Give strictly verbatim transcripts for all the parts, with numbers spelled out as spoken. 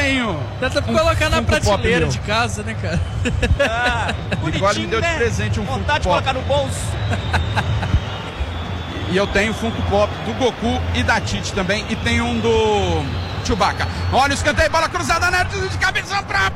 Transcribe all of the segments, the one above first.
tenho. Tenta um colocar na Funko prateleira Pop de casa, né, cara? Ah, Nicole me deu de né? presente um Funko Vontade de Pop. colocar no bolso. E eu tenho Funko Pop do Goku e da Tite também. E tem um do Chewbacca. Olha o escanteio, bola cruzada na área de cabeça pra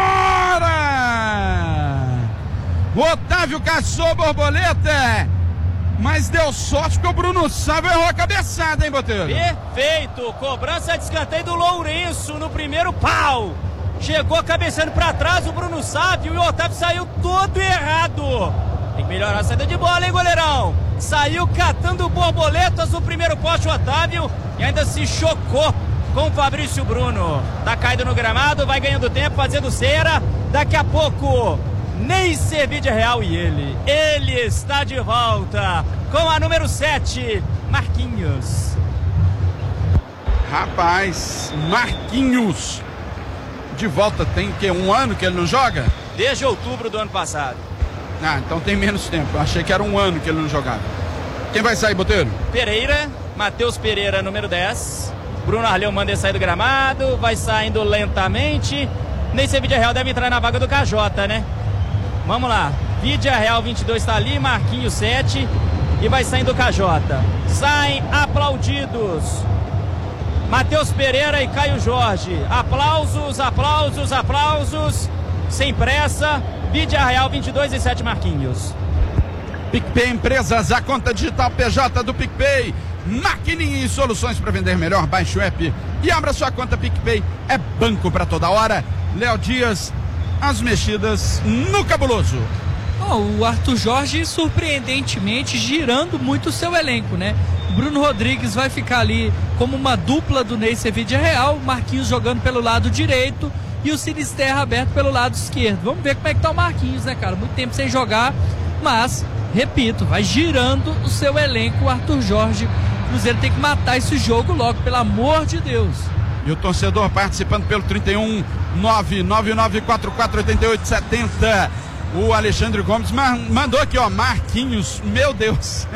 fora. O Otávio caçou a borboleta, mas deu sorte que o Bruno Sávio errou a cabeçada, hein, Botelho? Perfeito. Cobrança de escanteio do Lourenço no primeiro pau. Chegou cabeceando pra trás o Bruno Sávio e o Otávio saiu todo errado. Tem que melhorar a saída de bola, hein, goleirão? Saiu catando borboletas no primeiro poste o Otávio e ainda se chocou com o Fabrício Bruno. Tá caído no gramado, vai ganhando tempo, fazendo cera. Daqui a pouco, Neisser Vídea-Real e ele. Ele está de volta com a número sete, Marquinhos. Rapaz, Marquinhos. De volta tem que um ano que ele não joga? Desde outubro do ano passado. Ah, então tem menos tempo. Eu achei que era um ano que ele não jogava. Quem vai sair, Botelho? Pereira, Matheus Pereira, número dez. Bruno Arleu manda ele sair do gramado, vai saindo lentamente. Neisser Vídea-Real deve entrar na vaga do K J, né? Vamos lá. Vídea-Real vinte e dois está ali, Marquinhos sete. E vai saindo o K J. Saem aplaudidos Matheus Pereira e Caio Jorge. Aplausos, aplausos, aplausos. Sem pressa. Vídea-Real vinte e dois e sete, Marquinhos. PicPay Empresas, a conta digital P J do PicPay. Maquininha e soluções para vender melhor. Baixe o app e abra sua conta PicPay. É banco para toda hora. Léo Dias, as mexidas no cabuloso. Oh, o Arthur Jorge, surpreendentemente, girando muito o seu elenco, né? Bruno Rodrigues vai ficar ali como uma dupla do Neisser Vídea-Real. Marquinhos jogando pelo lado direito e o Sinisterra aberto pelo lado esquerdo. Vamos ver como é que tá o Marquinhos, né, cara? Muito tempo sem jogar, mas, repito, vai girando o seu elenco, o Arthur Jorge. O Cruzeiro tem que matar esse jogo logo, pelo amor de Deus. E o torcedor participando pelo trinta e um, nove nove nove quatro quatro oito oito sete zero. O Alexandre Gomes mandou aqui, ó, Marquinhos, meu Deus.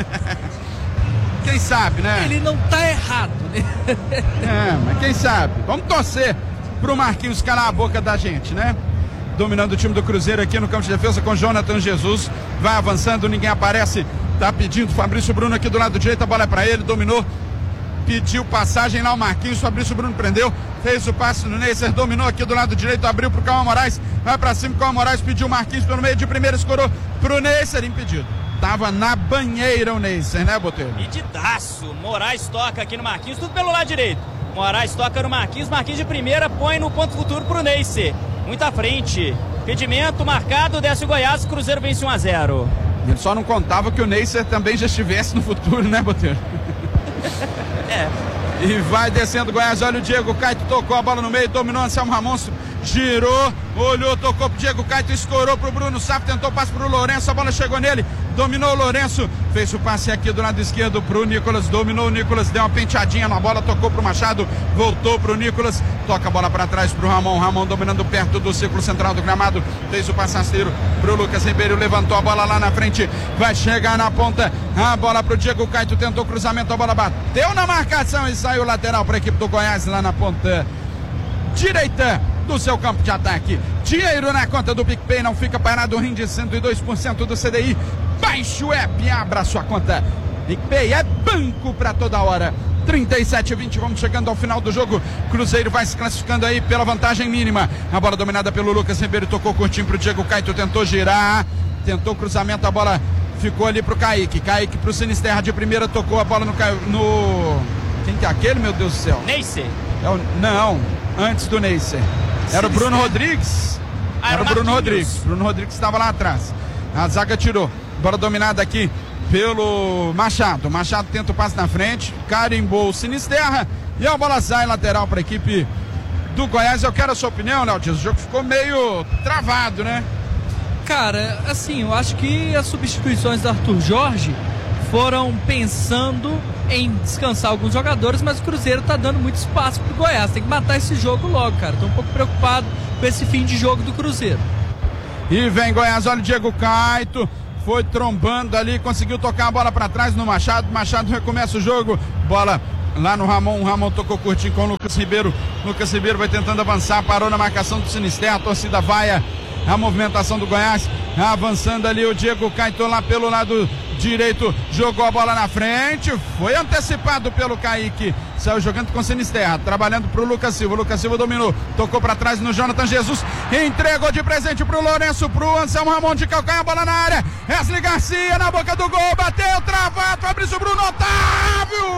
Quem sabe, né? Ele não tá errado, né? É, mas quem sabe? Vamos torcer pro Marquinhos calar a boca da gente, né? Dominando o time do Cruzeiro aqui no campo de defesa com Jonathan Jesus. Vai avançando, ninguém aparece. Tá pedindo Fabrício Bruno aqui do lado direito, a bola é pra ele, dominou. Pediu passagem lá o Marquinhos, Fabrício Bruno prendeu, fez o passe no Neisser, dominou aqui do lado direito, abriu pro Cauã Moraes, vai pra cima, Cauã Moraes pediu o Marquinhos pelo meio de primeira, escorou pro Neisser, impedido. Tava na banheira o Neisser, né, Botelho? Pedidaço, Moraes toca aqui no Marquinhos, tudo pelo lado direito. Moraes toca no Marquinhos, Marquinhos de primeira, põe no ponto futuro pro Neisser. Muito à frente, impedimento marcado, desce o Goiás, Cruzeiro vence um a zero. Ele só não contava que o Neisser também já estivesse no futuro, né, Botelho? É. E vai descendo Goiás, olha o Diego Caito, tocou a bola no meio, dominou Anselmo Ramon, girou, olhou, tocou pro Diego Caito, escorou pro Bruno Sávio, tentou passe pro Lourenço, a bola chegou nele, dominou o Lourenço, fez o passe aqui do lado esquerdo pro Nicolas, dominou o Nicolas, deu uma penteadinha na bola, tocou pro Machado, voltou pro Nicolas, toca a bola pra trás pro Ramon, Ramon dominando perto do círculo central do gramado, fez o passaceiro pro Lucas Ribeiro, levantou a bola lá na frente, vai chegar na ponta, a bola pro Diego Caito, tentou cruzamento, a bola bateu na marcação e saiu lateral pra equipe do Goiás lá na ponta direita do seu campo de ataque. Dinheiro na conta do PicPay, não fica parado, rende cento e dois por cento do C D I. Baixe o app e abra sua conta. PicPay é banco pra toda hora. trinta e sete a vinte, vamos chegando ao final do jogo. Cruzeiro vai se classificando aí pela vantagem mínima. A bola dominada pelo Lucas Ribeiro, tocou curtinho pro Diego Caito, tentou girar, tentou cruzamento, a bola ficou ali pro Kaique. Kaique pro Sinisterra de primeira, tocou a bola no... no... Quem que é aquele, meu Deus do céu? Neisser. É o... Não, antes do Neisser. Era o Bruno Rodrigues. Ah, Era o Bruno Rodrigues. Bruno Rodrigues estava lá atrás. A zaga tirou. Bola dominada aqui pelo Machado. Machado tenta o passe na frente. Carimbou o Sinisterra. E a bola sai lateral para a equipe do Goiás. Eu quero a sua opinião, Léo Dias. O jogo ficou meio travado, né? Cara, assim, eu acho que as substituições do Arthur Jorge foram pensando em descansar alguns jogadores, mas o Cruzeiro tá dando muito espaço pro Goiás. Tem que matar esse jogo logo, cara. Tô um pouco preocupado com esse fim de jogo do Cruzeiro. E vem Goiás, olha o Diego Caito. Foi trombando ali, conseguiu tocar a bola para trás no Machado. Machado recomeça o jogo. Bola lá no Ramon, o Ramon tocou curtinho com o Lucas Ribeiro, Lucas Ribeiro vai tentando avançar, parou na marcação do Sinisterra, a torcida vai a movimentação do Goiás, avançando ali o Diego Caetô lá pelo lado direito, jogou a bola na frente, foi antecipado pelo Kaique, saiu jogando com o Sinisterra, trabalhando pro Lucas Silva, Lucas Silva dominou, tocou para trás no Jonathan Jesus, entregou de presente pro Lourenço, pro Anselmo Ramon de calcanhar, bola na área, Wesley Garcia na boca do gol, bateu, travado, Fabrício Bruno, Otávio!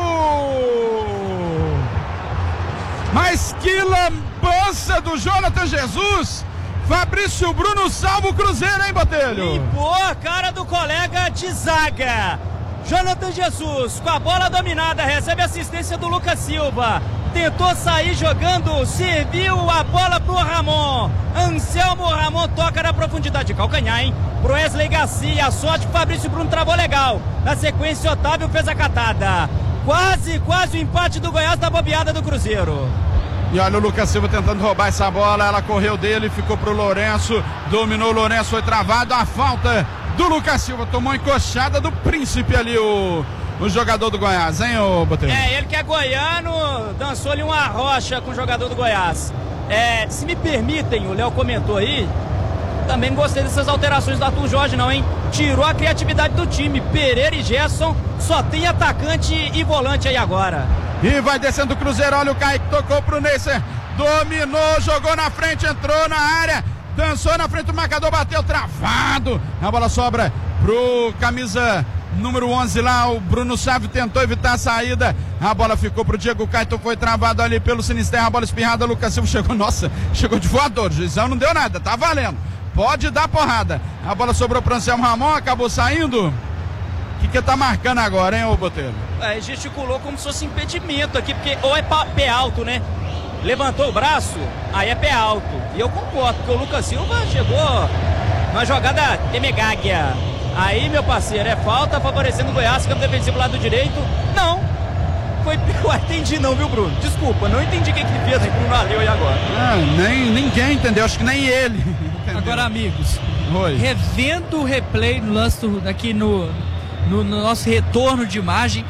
Mas que lambança do Jonathan Jesus! Fabrício Bruno salva o Cruzeiro, hein, Botelho? Limpou a cara do colega de zaga. Jonathan Jesus, com a bola dominada, recebe assistência do Lucas Silva. Tentou sair jogando, serviu a bola pro Ramon. Anselmo Ramon toca na profundidade de calcanhar, hein? Pro Wesley Garcia, a sorte que o Fabrício Bruno travou legal. Na sequência, Otávio fez a catada. Quase, quase o empate do Goiás da bobeada do Cruzeiro. E olha o Lucas Silva tentando roubar essa bola, ela correu dele, ficou pro Lourenço, dominou o Lourenço, foi travado, a falta do Lucas Silva, tomou encoxada do Príncipe ali o, o jogador do Goiás, hein, ô Botelho? É, ele que é goiano, dançou-lhe uma rocha com o jogador do Goiás. É, se me permitem, o Léo comentou aí, também gostei dessas alterações do Arthur Jorge não, hein? Tirou a criatividade do time, Pereira e Gerson, só tem atacante e volante aí agora. E vai descendo o Cruzeiro, olha o Kaique, tocou pro Neisser, dominou, jogou na frente, entrou na área, dançou na frente do marcador, bateu travado, a bola sobra pro camisa número onze lá, o Bruno Sávio tentou evitar a saída, a bola ficou pro Diego Caetô, foi travado ali pelo Sinisterra, a bola espirrada, Lucas Silva chegou, nossa, chegou de voador, o juizão não deu nada, tá valendo, pode dar porrada, a bola sobrou pro Anselmo Ramon, acabou saindo. O que que tá marcando agora, hein, ô Botelho? É, gesticulou como se fosse impedimento aqui, porque ou é pé alto, né? Levantou o braço, aí é pé alto. E eu concordo, porque o Lucas Silva chegou numa jogada temegáguia. Aí, meu parceiro, é falta favorecendo o Goiás, campo defensivo lado direito. Não, foi... Eu entendi não, viu, Bruno? Desculpa, não entendi o que, que ele fez pro Valeu aí agora. Ah, nem, ninguém entendeu, acho que nem ele. Entendeu? Agora, amigos, Oi. revendo o replay no lance do, aqui no... No, no nosso retorno de imagem,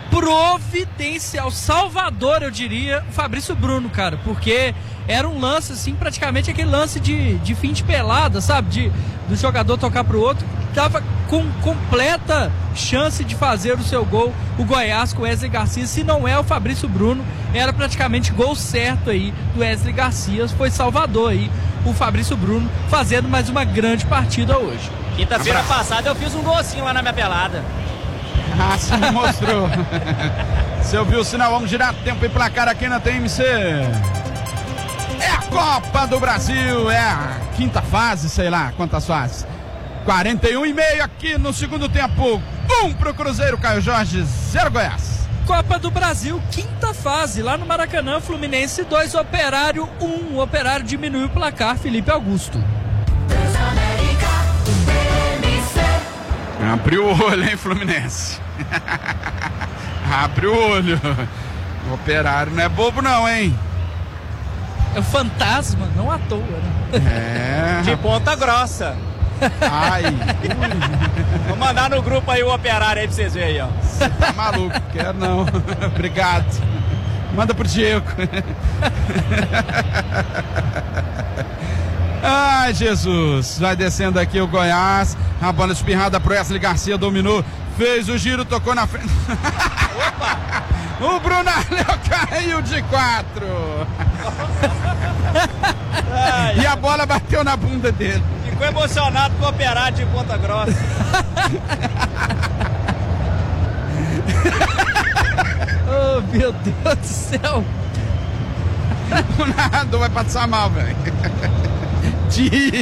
providencial, salvador, eu diria, o Fabrício Bruno, cara, porque era um lance, assim, praticamente aquele lance de, de fim de pelada, sabe, de, do jogador tocar pro outro, tava com completa chance de fazer o seu gol, o Goiás com o Wesley Garcia, se não é o Fabrício Bruno, era praticamente gol certo aí do Wesley Garcia, foi salvador aí, o Fabrício Bruno, fazendo mais uma grande partida hoje. Quinta-feira passada eu fiz um golzinho lá na minha pelada. Ah, sim, mostrou. Você ouviu o sinal, vamos girar tempo e placar aqui na T M C. É a Copa do Brasil, é a quinta fase, sei lá quantas fases. quarenta e um e meio aqui no segundo tempo. Um pro Cruzeiro, Caio Jorge, zero Goiás. Copa do Brasil, quinta fase, lá no Maracanã, Fluminense dois, Operário um. O Operário diminuiu o placar, Felipe Augusto. Abriu o olho, hein, Fluminense? Abre o olho. O Operário não é bobo não, hein? É o fantasma, não à toa, É. né? De Ponta Grossa. Ai. Vou mandar no grupo aí o Operário aí pra vocês verem aí, ó. Você tá maluco, quero não. Obrigado. Manda pro Diego. Ai, Jesus, vai descendo aqui o Goiás, a bola espirrada pro Wesley Garcia, dominou, fez o giro, tocou na frente. Opa! O Brunalhão caiu de quatro. Ai, e a bola bateu na bunda dele. ficou emocionado com o Operário de Ponta Grossa. Oh, meu Deus do céu. O narrador vai passar mal, velho. De...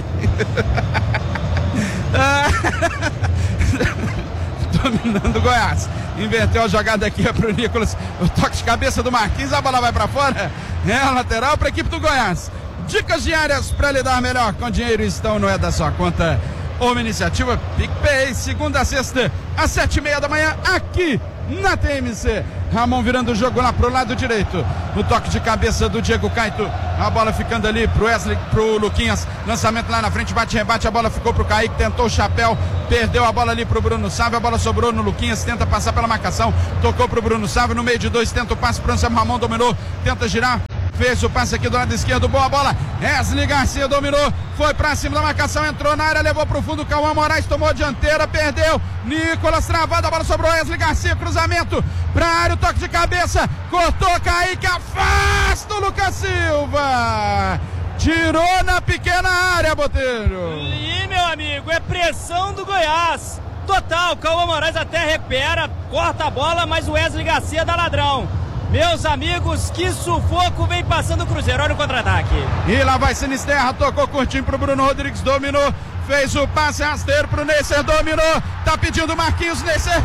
ah... Dominando o Goiás. Inverteu a jogada aqui pro Nicolas. O toque de cabeça do Marquinhos. A bola vai pra fora. É a lateral pra equipe do Goiás. Dicas diárias pra lidar melhor com dinheiro estão não é da sua conta. Uma iniciativa PicPay. Segunda a sexta às sete e meia da manhã aqui na T M C. Ramon virando o jogo lá pro lado direito. No toque de cabeça do Diego Caito. A bola ficando ali pro Wesley, pro Luquinhas. Lançamento lá na frente, bate, rebate. A bola ficou pro Kaique, tentou o chapéu. Perdeu a bola ali pro Bruno Sávio. A bola sobrou no Luquinhas, tenta passar pela marcação. Tocou pro Bruno Sávio no meio de dois. Tenta o passe pro Anselmo Ramon, dominou. Tenta girar. Fez o passe aqui do lado esquerdo, boa bola. Wesley Garcia dominou, foi pra cima da marcação, entrou na área, levou pro fundo. Cauã Moraes tomou a dianteira, perdeu. Nicolas travado, a bola sobrou. Wesley Garcia, cruzamento pra área, o toque de cabeça. Cortou, Kaique, afasta o Lucas Silva. Tirou na pequena área, Botelho. E meu amigo, é pressão do Goiás. Total, Cauã Moraes até recupera, corta a bola, mas o Wesley Garcia dá ladrão. Meus amigos, que sufoco vem passando o Cruzeiro. Olha o contra-ataque. E lá vai Sinisterra, tocou curtinho pro Bruno Rodrigues, dominou, fez o passe rasteiro pro Neisser, dominou, tá pedindo Marquinhos, Neisser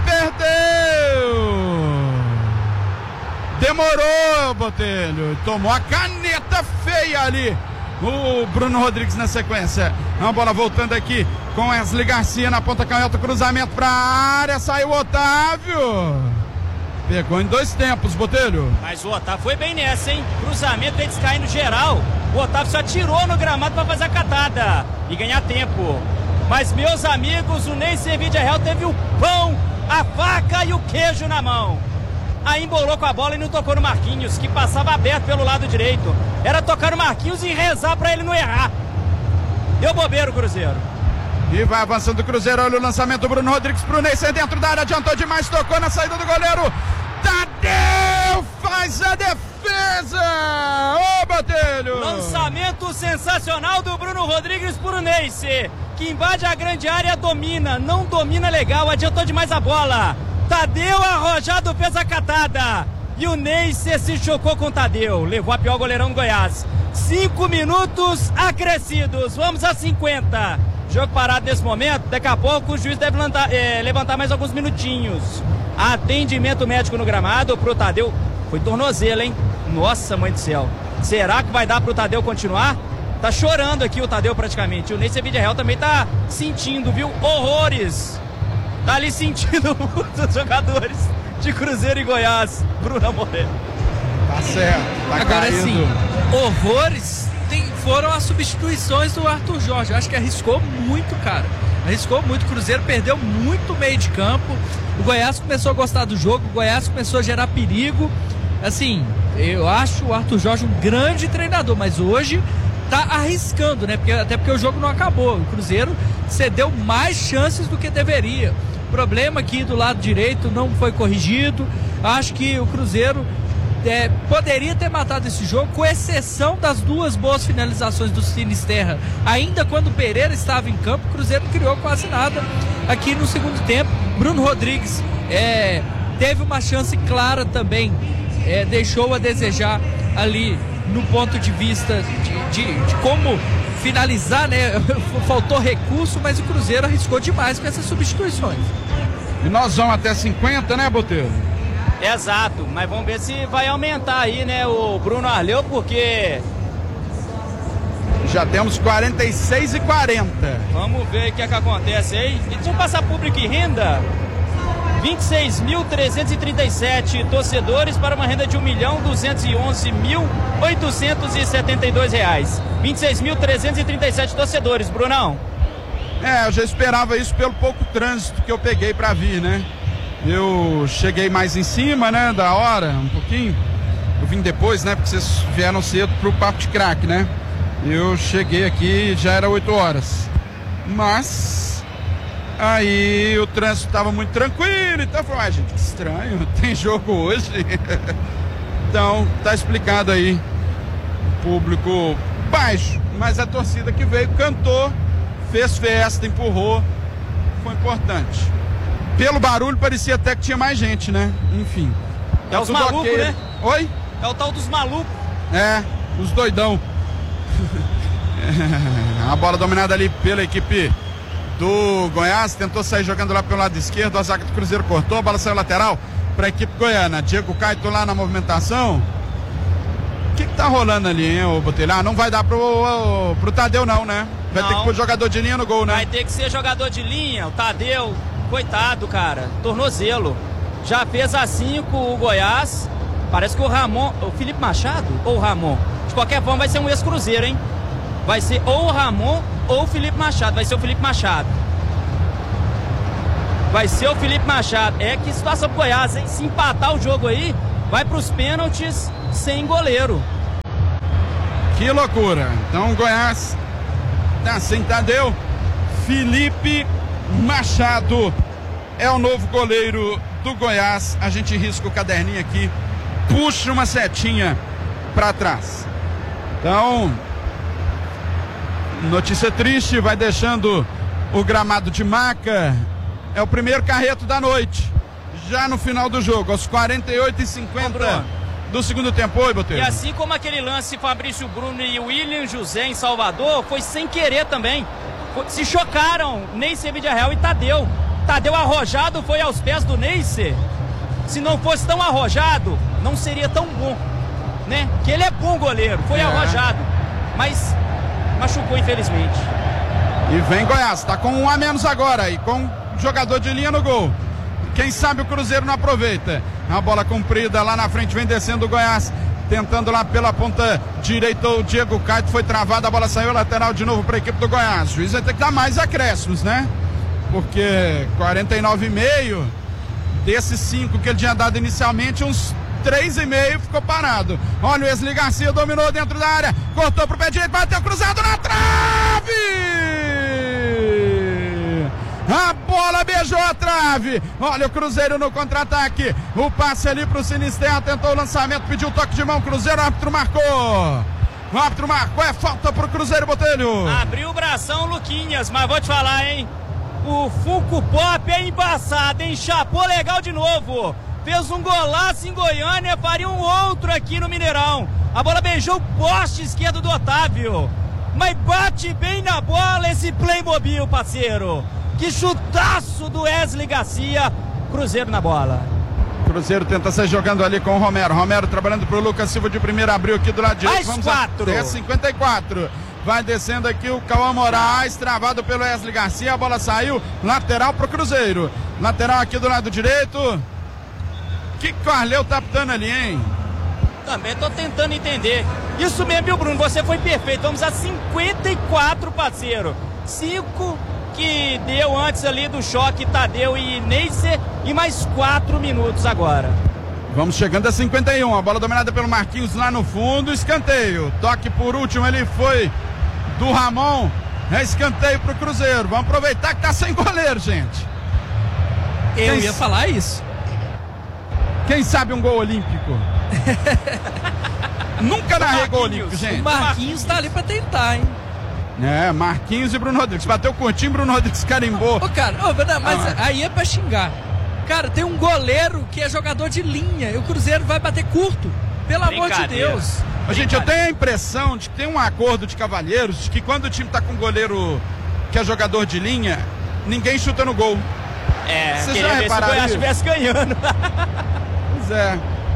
perdeu. Demorou, Botelho, tomou a caneta feia ali. O Bruno Rodrigues na sequência. Uma bola voltando aqui com Wesley Garcia na ponta canhota, cruzamento pra área, saiu o Otávio. Pegou em dois tempos, Botelho. Mas o Otávio foi bem nessa, hein? Cruzamento, eles caindo geral. O Otávio só tirou no gramado para fazer a catada e ganhar tempo. Mas, meus amigos, o Neisser Vidiarreal teve o pão, a faca e o queijo na mão. Aí embolou com a bola e não tocou no Marquinhos, que passava aberto pelo lado direito. Era tocar no Marquinhos e rezar para ele não errar. Deu bobeira o Cruzeiro. E vai avançando o Cruzeiro, olha o lançamento do Bruno Rodrigues pro Neisser dentro da área, adiantou demais, tocou na saída do goleiro. Tadeu faz a defesa! Ô, Botelho! Lançamento sensacional do Bruno Rodrigues pro Neisser, que invade a grande área, domina, não domina legal, adiantou demais a bola. Tadeu arrojado fez a catada. E o Neisser se chocou com o Tadeu, levou a pior goleirão do Goiás. Cinco minutos acrescidos, vamos a cinquenta. Jogo parado nesse momento, daqui a pouco o juiz deve levantar, é, levantar mais alguns minutinhos. Atendimento médico no gramado pro Tadeu. Foi tornozelo, hein? Nossa, mãe do céu. Será que vai dar pro Tadeu continuar? Tá chorando aqui o Tadeu praticamente. O Neisser Vidiarreal também tá sentindo, viu? Horrores. Tá ali sentindo os jogadores de Cruzeiro e Goiás. Bruno Moreno. Tá certo. Tá Agora caindo. sim, horrores tem, foram as substituições do Arthur Jorge. Eu acho que arriscou muito, cara. Arriscou muito, o Cruzeiro perdeu muito meio de campo. O Goiás começou a gostar do jogo, o Goiás começou a gerar perigo. Assim, eu acho o Arthur Jorge um grande treinador, mas hoje tá arriscando, né? Porque, até porque o jogo não acabou. O Cruzeiro cedeu mais chances do que deveria. O problema aqui do lado direito não foi corrigido. Acho que o Cruzeiro é, poderia ter matado esse jogo, com exceção das duas boas finalizações do Sinisterra. Ainda quando o Pereira estava em campo, o Cruzeiro não criou quase nada aqui no segundo tempo. Bruno Rodrigues é, teve uma chance clara também, é, deixou a desejar ali no ponto de vista de, de, de como finalizar, né? Faltou recurso, mas o Cruzeiro arriscou demais com essas substituições. E nós vamos até cinquenta, né, Botelho? Exato, mas vamos ver se vai aumentar aí, né, o Bruno Arleu, porque já temos quarenta e seis e quarenta. Vamos ver o que é que acontece aí. E deixa eu passar público e renda. vinte e seis mil trezentos e trinta e sete torcedores para uma renda de um milhão duzentos e onze mil oitocentos e setenta e dois reais. vinte e seis mil trezentos e trinta e sete torcedores, Brunão. É, eu já esperava isso pelo pouco trânsito que eu peguei para vir, né? Eu cheguei mais em cima, né, da hora, um pouquinho. Eu vim depois, né, porque vocês vieram cedo pro Papo de Craque, né? Eu cheguei aqui, já era oito horas. Mas aí o trânsito estava muito tranquilo, então eu falei, ah, gente, que estranho, tem jogo hoje. Então, tá explicado aí. Público baixo, mas a torcida que veio cantou, fez festa, empurrou, foi importante. Pelo barulho parecia até que tinha mais gente, né? Enfim. É os malucos, okay, né? Oi? É o tal dos malucos. É, os doidão. A bola dominada ali pela equipe do Goiás, tentou sair jogando lá pelo lado esquerdo, a zaga do Cruzeiro cortou, a bola saiu lateral para a equipe goiana. Diego Caito lá na movimentação. O que que tá rolando ali, hein, ô Botelho? Ah, não vai dar pro, pro Tadeu não, né? Vai não. ter que pôr jogador de linha no gol, né? Vai ter que ser jogador de linha, o Tadeu, coitado, cara, tornozelo. Já fez a cinco o Goiás. Parece que o Ramon, o Felipe Machado ou o Ramon? De qualquer forma vai ser um ex-Cruzeiro, hein? Vai ser ou o Ramon ou o Felipe Machado. Vai ser o Felipe Machado. Vai ser o Felipe Machado. É que situação pro Goiás, hein? Se empatar o jogo aí, vai pros pênaltis sem goleiro. Que loucura. Então o Goiás tá sem Tadeu. Felipe Machado é o novo goleiro do Goiás. A gente risca o caderninho aqui, puxa uma setinha para trás. Então, notícia triste, vai deixando o gramado de maca. É o primeiro carreto da noite, já no final do jogo, aos quarenta e oito e cinquenta do segundo tempo. Oi, Botelho. E assim como aquele lance Fabrício Bruno e William José em Salvador, foi sem querer também. Se chocaram Neycer Villarreal e Tadeu. Tadeu arrojado foi aos pés do Neycer. Se não fosse tão arrojado, não seria tão bom, né? Que ele é bom goleiro, foi é. arrojado, mas machucou infelizmente. E vem Goiás, tá com um a menos agora e com jogador de linha no gol. Quem sabe o Cruzeiro não aproveita. A bola comprida lá na frente, vem descendo o Goiás, tentando lá pela ponta direita o Diego Caetano, foi travado, a bola saiu lateral de novo para a equipe do Goiás. O juiz vai ter que dar mais acréscimos, né? Porque quarenta e nove e meio, desses cinco que ele tinha dado inicialmente, uns três e meio ficou parado. Olha o Wesley Garcia, dominou dentro da área, cortou pro pé direito, bateu cruzado na trave! A bola beijou a trave. Olha o Cruzeiro no contra-ataque. O passe ali pro Sinisterra, tentou o lançamento, pediu o toque de mão. Cruzeiro, o árbitro marcou. O árbitro marcou, é falta pro Cruzeiro, Botelho. Abriu o bração, Luquinhas, mas vou te falar, hein? O Funko Pop é embaçado, hein? Chapou legal de novo. Fez um golaço em Goiânia, faria um outro aqui no Mineirão. A bola beijou o poste esquerdo do Otávio. Mas bate bem na bola esse Playmobil, parceiro. Que chutaço do Wesley Garcia. Cruzeiro na bola. Cruzeiro tenta sair jogando ali com o Romero. Romero trabalhando pro Lucas Silva de primeira, abriu aqui do lado direito. Mais Vamos quatro. até cinquenta e quatro. Vai descendo aqui o Cauã Moraes, travado pelo Wesley Garcia. A bola saiu, lateral pro Cruzeiro. Lateral aqui do lado direito. O que que o Arleu tá apitando ali, hein? Também tô tentando entender. Isso mesmo, viu, Bruno? Você foi perfeito. Vamos a cinquenta e quatro, parceiro. cinco que deu antes ali do choque Tadeu e Neycer, e mais quatro minutos agora. Vamos chegando a cinquenta e um, a bola dominada pelo Marquinhos lá no fundo, escanteio, toque por último, ele foi do Ramon, é escanteio pro Cruzeiro. Vamos aproveitar que tá sem goleiro, gente. Eu Quem ia falar isso. Quem sabe um gol olímpico? Nunca narrei gol olímpico, gente. O Marquinhos tá ali pra tentar, hein? É, Marquinhos e Bruno Rodrigues. Bateu curtinho, Bruno Rodrigues carimbou. Ô, cara, ô, mas ah, aí é pra xingar. Cara, tem um goleiro que é jogador de linha e o Cruzeiro vai bater curto. Pelo amor de Deus. Ô, gente, eu tenho a impressão de que tem um acordo de cavalheiros de que quando o time tá com um goleiro que é jogador de linha, ninguém chuta no gol. É, vocês queria já ver se o repararam Goiás isso? estivesse ganhando. Pois é.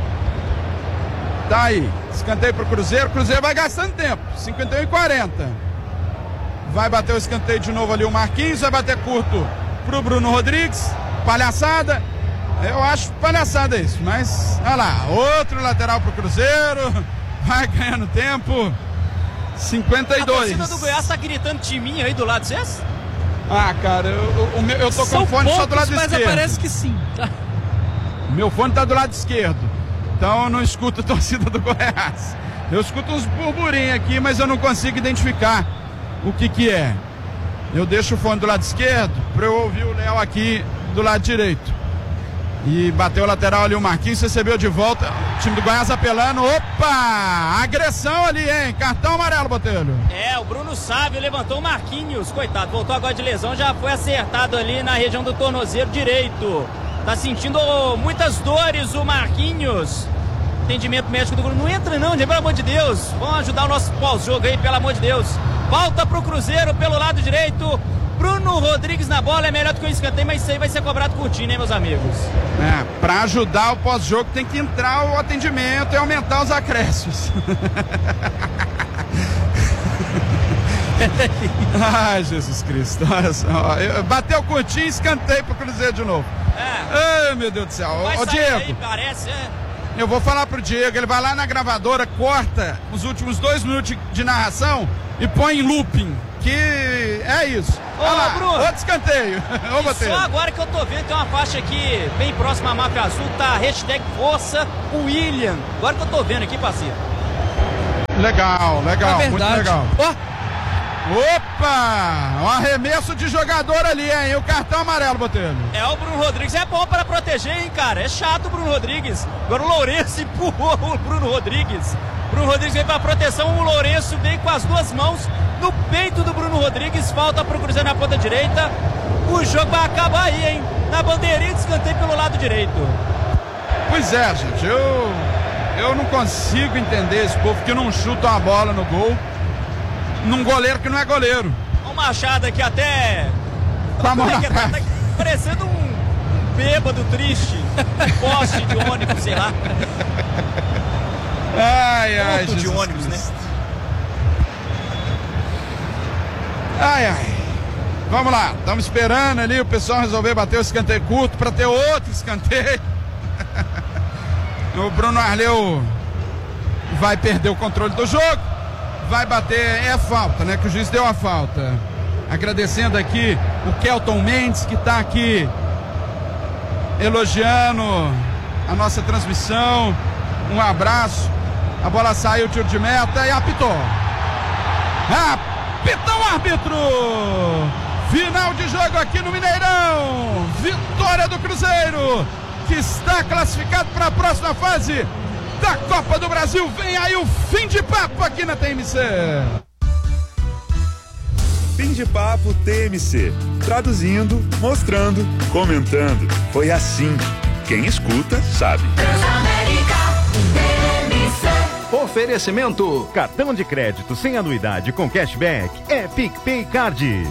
Tá aí, escanteio pro Cruzeiro. Cruzeiro vai gastando tempo, cinquenta e um e quarenta. Vai bater o escanteio de novo ali o Marquinhos, vai bater curto pro Bruno Rodrigues. Palhaçada. Eu acho palhaçada isso, mas olha lá, outro lateral pro Cruzeiro. Vai ganhando tempo. cinquenta e dois. A torcida do Goiás tá gritando timinho aí do lado de vocês? Ah, cara, eu, eu, eu tô com São o fone poucos, só do lado mas esquerdo. parece que sim. Tá? Meu fone tá do lado esquerdo. Então eu não escuto a torcida do Goiás. Eu escuto uns burburinhos aqui, mas eu não consigo identificar o que que é. Eu deixo o fone do lado esquerdo para eu ouvir o Léo aqui do lado direito. E bateu o lateral ali o Marquinhos, recebeu de volta. O time do Goiás apelando. Opa! Agressão ali, hein? Cartão amarelo, Botelho. É, o Bruno Sávio levantou o Marquinhos. Coitado, voltou agora de lesão, já foi acertado ali na região do tornozelo direito. Tá sentindo muitas dores o Marquinhos. Atendimento médico do Bruno. Não entra não, gente, pelo amor de Deus. Vamos ajudar o nosso pós-jogo aí, pelo amor de Deus. Volta pro Cruzeiro pelo lado direito. Bruno Rodrigues na bola, é melhor do que o escanteio, mas isso aí vai ser cobrado curtinho, hein, meus amigos? É, pra ajudar o pós-jogo tem que entrar o atendimento e aumentar os acréscimos. Ai, Jesus Cristo, olha só. Bateu curtinho, escanteio pro Cruzeiro de novo. É. Ai, meu Deus do céu. Vai Ô, sair Diego. aí, parece, é. Eu vou falar pro Diego, ele vai lá na gravadora, corta os últimos dois minutos de, de narração e põe em looping, que é isso. Ô, Olha lá, Bruno. outro escanteio. Ô, Botelho. Só agora que eu tô vendo, tem uma faixa aqui bem próxima à máfia azul, tá hashtag Força William. Agora que eu tô vendo aqui, parceiro. Legal, legal, É muito verdade. legal. Ó, Opa! Um arremesso de jogador ali, hein? O cartão amarelo, Botelho. É, o Bruno Rodrigues é bom para proteger, hein, cara? É chato o Bruno Rodrigues. Agora o Lourenço empurrou o Bruno Rodrigues. Bruno Rodrigues veio para proteção, o Lourenço veio com as duas mãos no peito do Bruno Rodrigues. Falta pro Cruzeiro na ponta direita. O jogo vai acabar aí, hein? Na bandeirinha de escanteio pelo lado direito. Pois é, gente. Eu, eu não consigo entender esse povo que não chuta uma bola no gol num goleiro que não é goleiro. O Machado aqui até... Com a mão na tá, cara. tá parecendo um, um bêbado triste. Um poste de ônibus, sei lá. Ai, ai, Ponto de Jesus ônibus, Cristo. né? Ai, ai. Vamos lá, estamos esperando ali o pessoal resolver bater o escanteio curto para ter outro escanteio. O Bruno Arleu vai perder o controle do jogo. Vai bater, é falta, né? Que o juiz deu a falta. Agradecendo aqui o Kelton Mendes, que está aqui elogiando a nossa transmissão. Um abraço. A bola saiu, tiro de meta e apitou. Apitou o árbitro. Final de jogo aqui no Mineirão. Vitória do Cruzeiro, que está classificado para a próxima fase da Copa do Brasil. Vem aí o fim de papo aqui na T M C. Fim de papo T M C. Traduzindo, mostrando, comentando. Foi assim. Quem escuta sabe. Oferecimento: cartão de crédito sem anuidade com cashback é PicPay Card.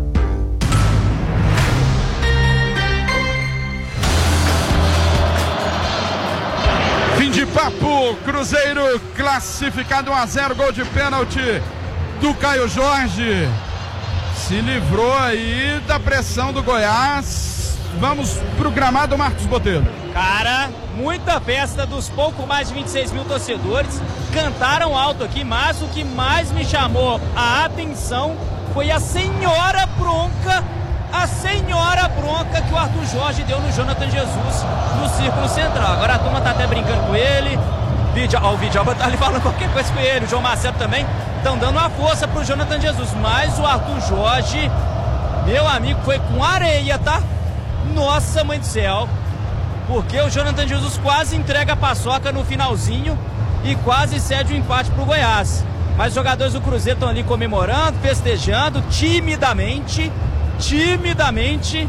Fim de papo, Cruzeiro classificado um a zero, gol de pênalti do Caio Jorge. Se livrou aí da pressão do Goiás. Vamos pro gramado, Marcos Botelho. Cara, muita festa dos pouco mais de vinte e seis mil torcedores. Cantaram alto aqui, mas o que mais me chamou a atenção foi a senhora bronca, a senhora bronca que o Arthur Jorge deu no Jonathan Jesus no círculo central. Agora a turma tá até brincando com ele. Vídeo, ó, o Vidjalba tá ali falando qualquer coisa com ele. O João Marcelo também estão dando uma força pro Jonathan Jesus. Mas o Arthur Jorge, meu amigo, foi com areia, tá? Nossa, mãe do céu. Porque o Jonathan Jesus quase entrega a paçoca no finalzinho e quase cede o empate pro Goiás. Mas os jogadores do Cruzeiro estão ali comemorando, festejando, timidamente, timidamente.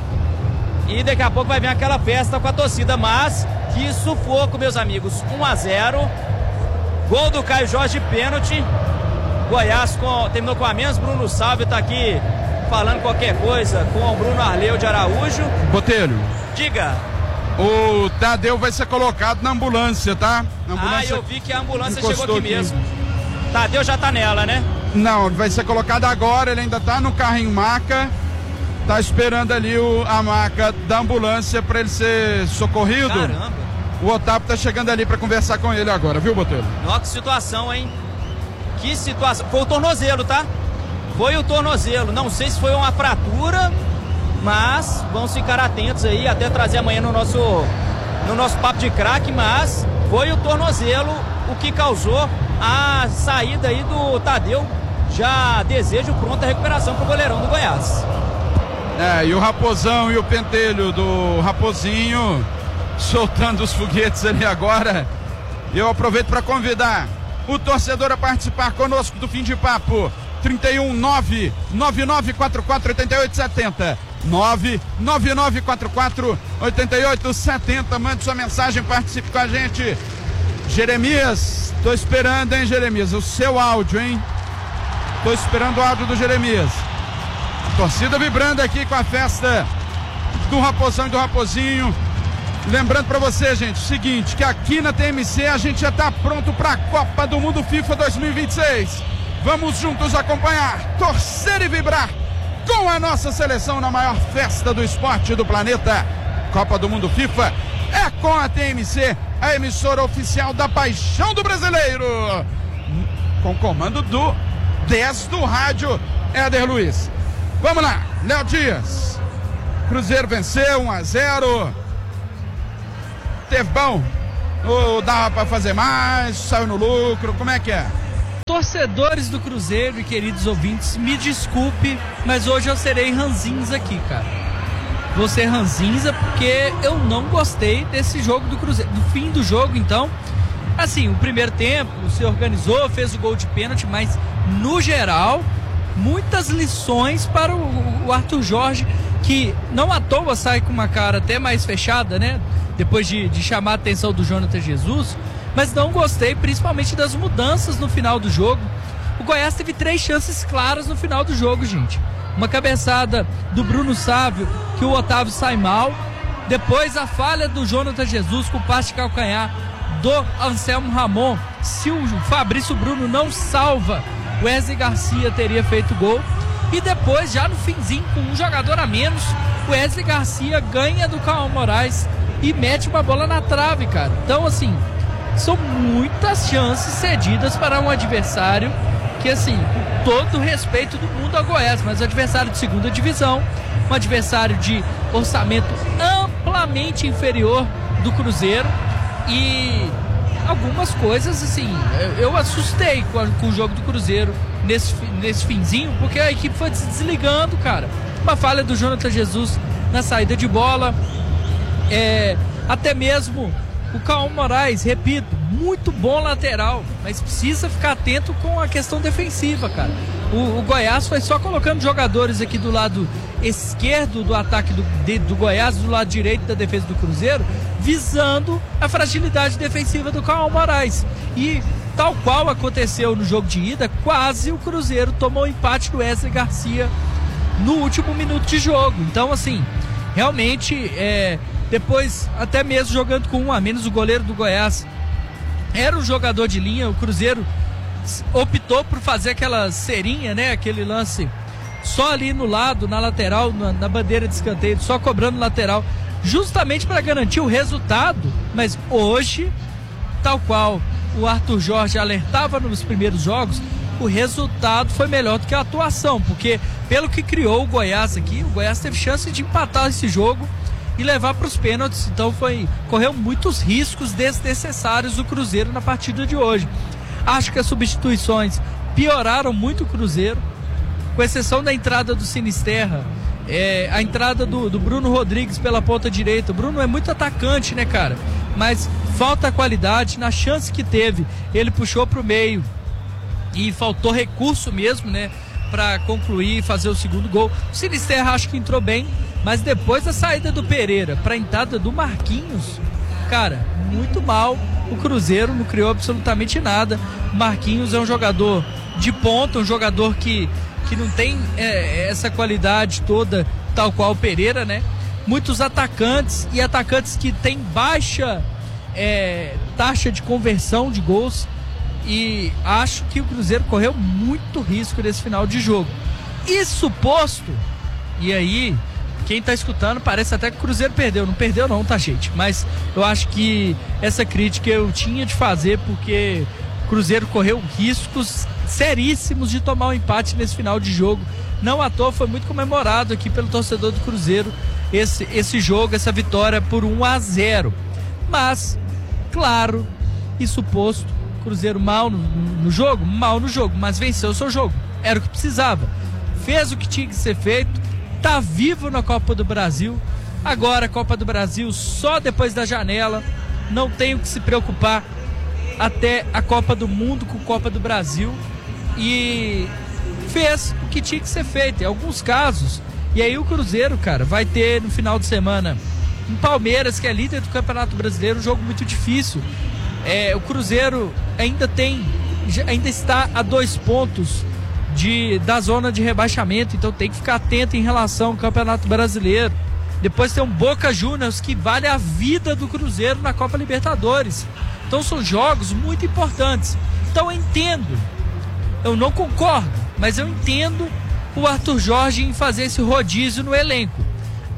E daqui a pouco vai vir aquela festa com a torcida. Mas que sufoco, meus amigos. um a zero. Gol do Caio Jorge, pênalti. Goiás com, terminou com a menos. Bruno Salve tá aqui falando qualquer coisa com o Bruno Arleu de Araújo. Botelho, Diga. o Tadeu vai ser colocado na ambulância, tá? Na ambulância Ah, eu vi que a ambulância encostou chegou aqui, aqui mesmo. Tadeu já tá nela, né? Não, vai ser colocado agora, ele ainda tá no carrinho maca. Tá esperando ali o, a maca da ambulância para ele ser socorrido. Caramba. O Otávio tá chegando ali para conversar com ele agora, viu, Botelho? Nossa, que situação, hein? Que situação. Foi o tornozelo, tá? Foi o tornozelo. Não sei se foi uma fratura, mas vamos ficar atentos aí até trazer amanhã no nosso, no nosso papo de craque. Mas foi o tornozelo o que causou a saída aí do Tadeu. Já desejo pronta recuperação pro goleirão do Goiás. É, e o Raposão e o pentelho do Raposinho soltando os foguetes ali agora. Eu aproveito para convidar o torcedor a participar conosco do Fim de Papo. trinta e um, nove nove nove quatro quatro oito oito sete zero. nove nove nove quatro quatro oito oito sete zero. Mande sua mensagem, participe com a gente. Jeremias, tô esperando, hein, Jeremias? O seu áudio, hein? Tô esperando o áudio do Jeremias. Torcida vibrando aqui com a festa do Raposão e do Raposinho. Lembrando para você, gente, o seguinte, que aqui na T M C a gente já tá pronto para a Copa do Mundo FIFA dois mil e vinte e seis. Vamos juntos acompanhar, torcer e vibrar com a nossa seleção na maior festa do esporte do planeta. Copa do Mundo FIFA é com a T M C, a emissora oficial da paixão do brasileiro. Com comando do dez do rádio, Éder Luiz. Vamos lá, Léo Dias. Cruzeiro venceu um a zero. Teve bom? Ou dava pra fazer mais? Saiu no lucro? Como é que é? Torcedores do Cruzeiro e queridos ouvintes, me desculpe, mas hoje eu serei ranzinza aqui, cara. Vou ser ranzinza porque eu não gostei desse jogo do Cruzeiro. Do fim do jogo, então, assim, o primeiro tempo se organizou, fez o gol de pênalti, mas no geral, muitas lições para o, o Arthur Jorge, que não à toa sai com uma cara até mais fechada, né? Depois de, de chamar a atenção do Jonathan Jesus, mas não gostei principalmente das mudanças no final do jogo. O Goiás teve três chances claras no final do jogo, gente. Uma cabeçada do Bruno Sávio, que o Otávio sai mal. Depois a falha do Jonathan Jesus com o passe de calcanhar do Anselmo Ramon. Se o Fabrício Bruno não salva, o Wesley Garcia teria feito gol. E depois, já no finzinho, com um jogador a menos, o Wesley Garcia ganha do Cauã Moraes e mete uma bola na trave, cara. Então, assim, são muitas chances cedidas para um adversário que, assim, com todo o respeito do mundo ao Goiás, mas adversário de segunda divisão, um adversário de orçamento amplamente inferior do Cruzeiro, e algumas coisas, assim, eu, eu assustei com, a, com o jogo do Cruzeiro nesse, nesse finzinho, porque a equipe foi se desligando, cara. Uma falha do Jonathan Jesus na saída de bola, é, até mesmo o Cauã Moraes, repito, muito bom lateral, mas precisa ficar atento com a questão defensiva, cara. O, o Goiás foi só colocando jogadores aqui do lado esquerdo do ataque do, de, do Goiás, do lado direito da defesa do Cruzeiro, visando a fragilidade defensiva do Cauã Moraes. E, tal qual aconteceu no jogo de ida, quase o Cruzeiro tomou o empate do Wesley Garcia no último minuto de jogo. Então, assim, realmente, é, depois, até mesmo jogando com um a menos, o goleiro do Goiás era um jogador de linha. O Cruzeiro optou por fazer aquela cerinha, né? Aquele lance só ali no lado, na lateral, na, na bandeira de escanteio, só cobrando lateral, justamente para garantir o resultado. Mas hoje, tal qual o Arthur Jorge alertava nos primeiros jogos, o resultado foi melhor do que a atuação, porque pelo que criou o Goiás aqui, o Goiás teve chance de empatar esse jogo e levar para os pênaltis. Então foi, correu muitos riscos desnecessários o Cruzeiro na partida de hoje. Acho que as substituições pioraram muito o Cruzeiro, com exceção da entrada do Sinisterra, é, a entrada do, do Bruno Rodrigues pela ponta direita. O Bruno é muito atacante, né, cara? Mas falta qualidade. Na chance que teve, ele puxou para o meio e faltou recurso mesmo, né, para concluir e fazer o segundo gol. O Sinisterra acho que entrou bem, mas depois da saída do Pereira para a entrada do Marquinhos, cara, muito mal. O Cruzeiro não criou absolutamente nada. Marquinhos é um jogador de ponta, um jogador que, que não tem é, essa qualidade toda, tal qual o Pereira, né? Muitos atacantes, e atacantes que têm baixa é, taxa de conversão de gols, e acho que o Cruzeiro correu muito risco nesse final de jogo. Isso posto, e aí, quem tá escutando parece até que o Cruzeiro perdeu. Não perdeu não, tá, gente? Mas eu acho que essa crítica eu tinha de fazer, porque o Cruzeiro correu riscos seríssimos de tomar um empate nesse final de jogo. Não à toa foi muito comemorado aqui pelo torcedor do Cruzeiro esse, esse jogo, essa vitória por um a zero. Mas, claro, e suposto, Cruzeiro mal no, no jogo, mal no jogo, mas venceu o seu jogo. Era o que precisava. Fez o que tinha que ser feito. Tá vivo na Copa do Brasil. Agora a Copa do Brasil só depois da janela. Não tem o que se preocupar até a Copa do Mundo com a Copa do Brasil. E fez o que tinha que ser feito em alguns casos. E aí o Cruzeiro, cara, vai ter no final de semana um Palmeiras, que é líder do Campeonato Brasileiro, um jogo muito difícil. É, o Cruzeiro ainda tem, ainda está a dois pontos de, da zona de rebaixamento, então tem que ficar atento em relação ao Campeonato Brasileiro. Depois tem um Boca Juniors, que vale a vida do Cruzeiro na Copa Libertadores. Então são jogos muito importantes. Então eu entendo, eu não concordo, mas eu entendo o Arthur Jorge em fazer esse rodízio no elenco.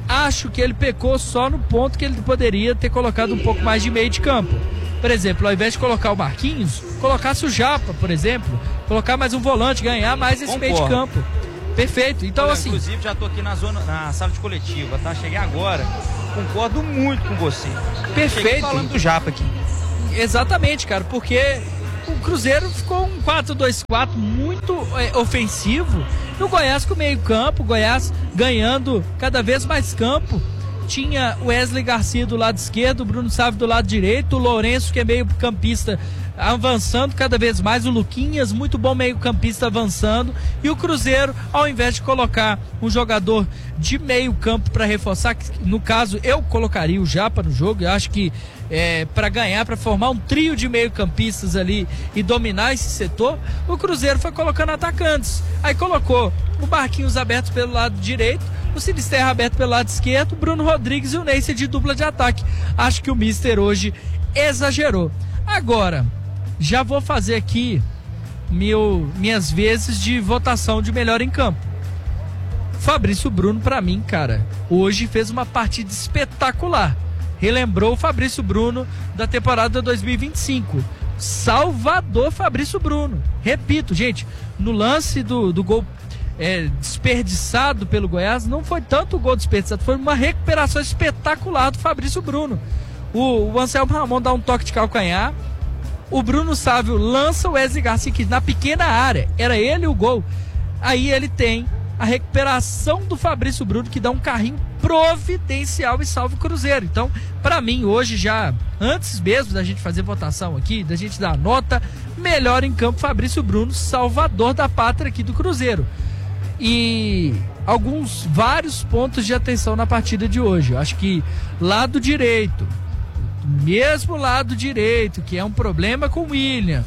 acho que ele pecou só no ponto que ele poderia ter colocado um pouco mais de meio de campo. Por exemplo, ao invés de colocar o Marquinhos, colocasse o Japa, por exemplo, colocar mais um volante, ganhar mais esse Concordo. meio de campo. Perfeito. Então, Olha, assim... Inclusive, já tô aqui na zona, na sala de coletiva, tá? Cheguei agora. Concordo muito com você. Perfeito. Cheguei falando do Japa aqui. Exatamente, cara, porque o Cruzeiro ficou um quatro dois quatro muito é, ofensivo. E o Goiás com meio campo, o Goiás ganhando cada vez mais campo. Tinha o Wesley Garcia do lado esquerdo, o Bruno Sávio do lado direito, o Lourenço, que é meio campista, avançando cada vez mais, o Luquinhas, muito bom meio campista, avançando, e o Cruzeiro, ao invés de colocar um jogador de meio campo para reforçar, no caso eu colocaria o Japa no jogo, eu acho que é, para ganhar, para formar um trio de meio campistas ali e dominar esse setor, o Cruzeiro foi colocando atacantes, aí colocou o Marquinhos aberto pelo lado direito, o Sinisterra aberto pelo lado esquerdo, o Bruno Rodrigues e o Neyce de dupla de ataque. Acho que o Mister hoje exagerou. Agora, já vou fazer aqui meu, minhas vezes de votação de melhor em campo. Fabrício Bruno, pra mim, cara, hoje fez uma partida espetacular. Relembrou o Fabrício Bruno da temporada dois mil e vinte e cinco. Salvador Fabrício Bruno. Repito, gente, no lance do, do gol é, desperdiçado pelo Goiás, não foi tanto o gol desperdiçado, foi uma recuperação espetacular do Fabrício Bruno. O, o Anselmo Ramon dá um toque de calcanhar, o Bruno Sávio lança o Wesley Garcia, que na pequena área, era ele o gol. Aí ele tem a recuperação do Fabrício Bruno, que dá um carrinho providencial e salva o Cruzeiro. Então, para mim, hoje já, antes mesmo da gente fazer votação aqui, da gente dar nota, melhor em campo Fabrício Bruno, salvador da pátria aqui do Cruzeiro. E alguns, vários pontos de atenção na partida de hoje. Eu acho que lado direito, mesmo lado direito, que é um problema com o William,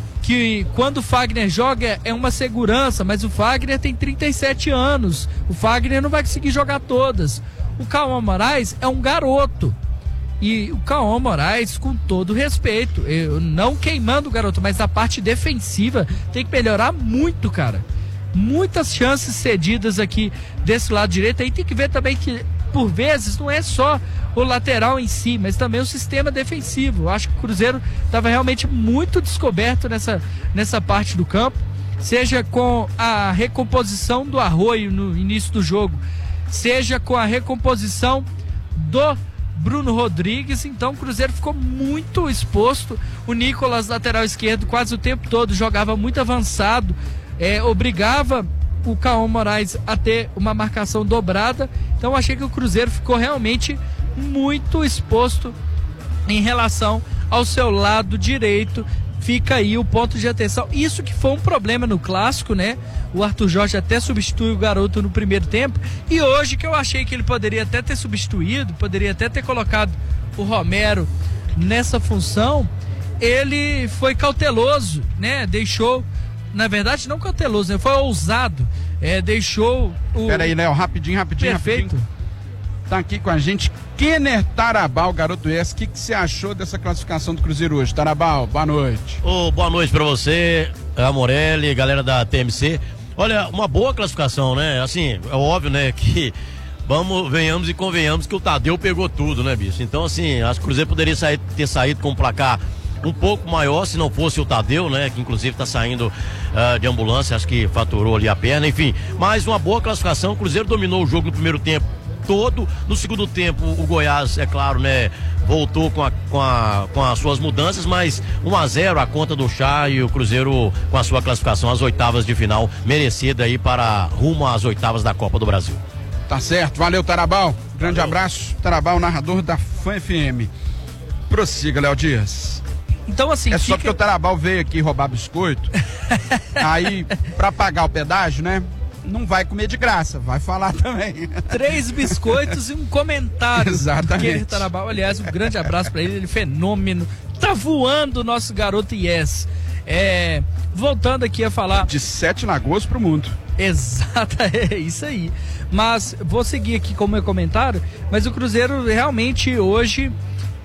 que quando o Fagner joga é uma segurança, mas o Fagner tem trinta e sete anos, o Fagner não vai conseguir jogar todas. O Cauã Moraes é um garoto, e o Cauã Moraes, com todo respeito, eu não queimando o garoto, mas a parte defensiva tem que melhorar muito, cara. Muitas chances cedidas aqui desse lado direito. Aí tem que ver também que, por vezes, não é só o lateral em si, mas também o sistema defensivo. Eu acho que o Cruzeiro estava realmente muito descoberto nessa, nessa parte do campo, seja com a recomposição do Arroio no início do jogo, seja com a recomposição do Bruno Rodrigues. Então o Cruzeiro ficou muito exposto. O Nicolas, lateral esquerdo, quase o tempo todo jogava muito avançado, É, obrigava o Cauã Moraes a ter uma marcação dobrada. Então achei que o Cruzeiro ficou realmente muito exposto em relação ao seu lado direito. Fica aí o ponto de atenção. Isso que foi um problema no clássico, né? O Arthur Jorge até substituiu o garoto no primeiro tempo, e hoje que eu achei que ele poderia até ter substituído, poderia até ter colocado o Romero nessa função, ele foi cauteloso, né? Deixou, na verdade, não cauteloso, né? Foi ousado. É, deixou o... Pera aí, Léo, rapidinho, rapidinho, Perfeito. rapidinho. Tá aqui com a gente Kenner Tarabal, garoto esse. O que, que você achou dessa classificação do Cruzeiro hoje? Tarabal, boa noite. Oh, boa noite pra você, a Morelli, galera da T M C. Olha, uma boa classificação, né? Assim, é óbvio, né, que vamos, venhamos e convenhamos que o Tadeu pegou tudo, né, bicho? Então, assim, acho que o Cruzeiro poderia sair, ter saído com um placar um pouco maior se não fosse o Tadeu, né, que inclusive está saindo uh, de ambulância, acho que faturou ali a perna, enfim. Mas uma boa classificação, o Cruzeiro dominou o jogo no primeiro tempo todo. No segundo tempo, o Goiás, é claro, né, voltou com, a, com, a, com as suas mudanças, mas um a zero a conta do Chá, e o Cruzeiro com a sua classificação às oitavas de final, merecida aí para rumo às oitavas da Copa do Brasil. Tá certo, valeu, Tarabal. Grande valeu. Abraço, Tarabal, narrador da Fã F M. Prossiga, Léo Dias. Então, assim, é fica... só porque o Tarabal veio aqui roubar biscoito. Aí, pra pagar o pedágio, né? Não vai comer de graça, vai falar também. Três biscoitos e um comentário. Exatamente. Tarabal, aliás, um grande abraço pra ele, ele é fenômeno. Tá voando o nosso garoto Yes. É, voltando aqui a falar... De Sete Lagoas pro mundo. Exato, é isso aí. Mas vou seguir aqui com o meu comentário, mas o Cruzeiro realmente hoje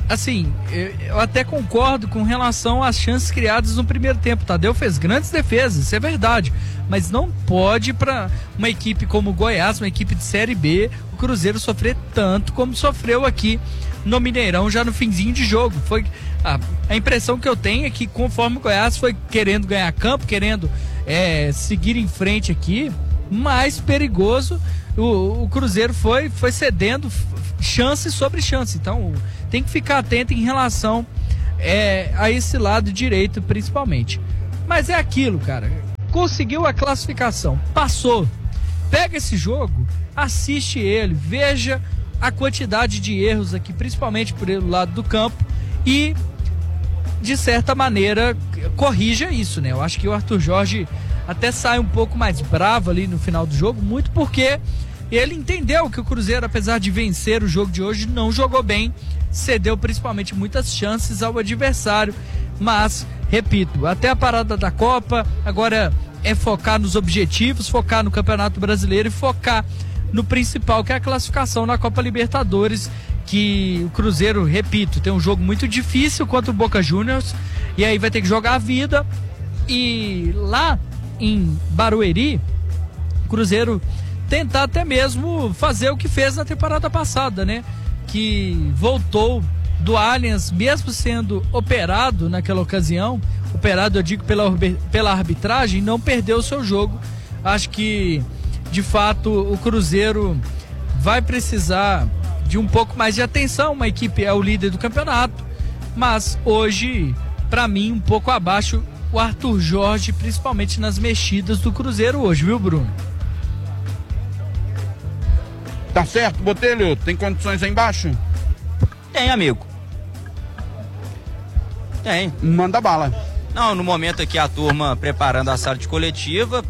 assim, eu até concordo com relação às chances criadas no primeiro tempo. Tadeu fez grandes defesas, isso é verdade, mas não pode para uma equipe como o Goiás, uma equipe de Série B, o Cruzeiro sofrer tanto como sofreu aqui no Mineirão já no finzinho de jogo. Foi a, a impressão que eu tenho é que conforme o Goiás foi querendo ganhar campo, querendo é, seguir em frente aqui, mais perigoso o, o Cruzeiro foi, foi cedendo chance sobre chance. Então tem que ficar atento em relação é, a esse lado direito principalmente. Mas é aquilo, cara, conseguiu a classificação, passou, pega esse jogo, assiste ele, veja a quantidade de erros aqui, principalmente por ele lado do campo, e de certa maneira corrija isso, né? Eu acho que o Arthur Jorge até sai um pouco mais bravo ali no final do jogo, muito porque ele entendeu que o Cruzeiro, apesar de vencer o jogo de hoje, não jogou bem, cedeu principalmente muitas chances ao adversário, mas, repito, até a parada da Copa, agora é focar nos objetivos, focar no Campeonato Brasileiro e focar no principal, que é a classificação na Copa Libertadores, que o Cruzeiro, repito, tem um jogo muito difícil contra o Boca Juniors, e aí vai ter que jogar a vida, e lá em Barueri, o Cruzeiro tentar até mesmo fazer o que fez na temporada passada, né? Que voltou do Allianz, mesmo sendo operado naquela ocasião, operado eu digo pela, pela arbitragem, não perdeu o seu jogo. Acho que de fato o Cruzeiro vai precisar de um pouco mais de atenção. Uma equipe é o líder do campeonato, mas hoje, para mim, um pouco abaixo o Arthur Jorge, principalmente nas mexidas do Cruzeiro hoje, viu, Bruno? Tá certo, Botelho, tem condições aí embaixo? Tem, amigo. Tem. Manda bala. Não, no momento aqui a turma preparando a sala de coletiva,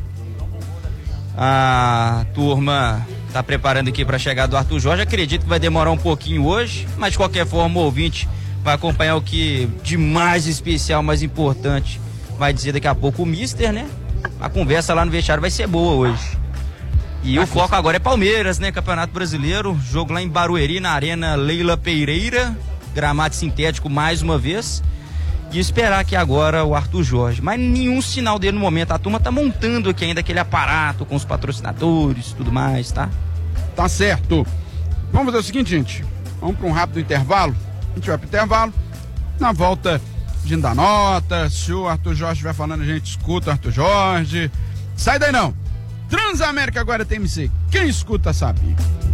a turma tá preparando aqui para a chegada do Arthur Jorge. Acredito que vai demorar um pouquinho hoje, mas de qualquer forma o ouvinte vai acompanhar o que de mais especial, mais importante vai dizer daqui a pouco o mister, né? A conversa lá no vestiário vai ser boa hoje. E o foco agora é Palmeiras, né? Campeonato Brasileiro, jogo lá em Barueri, na Arena Leila Pereira, gramado sintético mais uma vez. E esperar aqui agora o Arthur Jorge. Mas nenhum sinal dele no momento. A turma tá montando aqui ainda aquele aparato com os patrocinadores e tudo mais, tá? Tá certo. Vamos fazer o seguinte, gente. Vamos para um rápido intervalo. A gente vai pro intervalo. Na volta, a gente dá nota. Se o Arthur Jorge estiver falando, a gente escuta o Arthur Jorge. Sai daí não. Transamérica agora tem M C. Quem escuta sabe.